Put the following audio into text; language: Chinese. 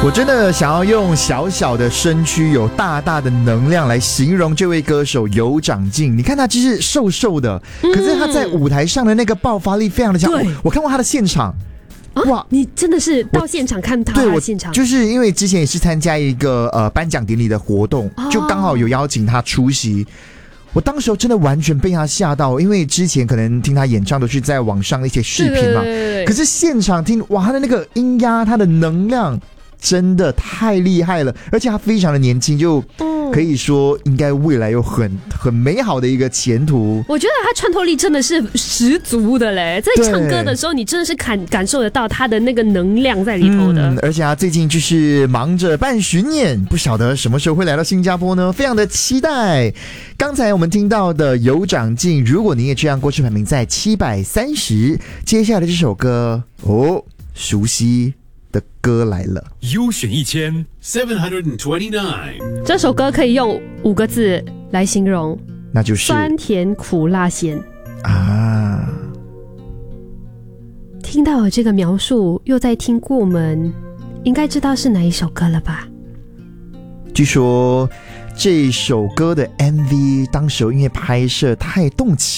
我真的想要用小小的身躯有大大的能量来形容这位歌手有长进。你看他就是瘦瘦的，可是他在舞台上的那个爆发力非常的强。我看过他的现场。 哇！你真的是到现场看他的现场？ 就是因为之前也是参加一个颁奖典礼的活动，就刚好有邀请他出席。我当时真的完全被他吓到，因为之前可能听他演唱都是在网上的一些视频嘛，可是现场听，哇，他的那个音压，他的能量真的太厉害了，而且他非常的年轻，就可以说应该未来有很美好的一个前途。 我觉得他穿透力真的是十足的嘞，在唱歌的时候你真的是感受得到他的那个能量在里头的。 而且他最近就是忙着办巡演，不晓得什么时候会来到新加坡呢，非常的期待。刚才我们听到的有长进，如果你也这样，过去排名在730。接下来的这首歌熟悉的歌来了， 优选1729。 这首歌可以用5个字来形容， 那就是酸甜苦辣咸啊。 听到了这个描述，又在听过门，应该知道是哪一首歌了吧？ 据说这首歌的 MV 当时因为拍摄太动情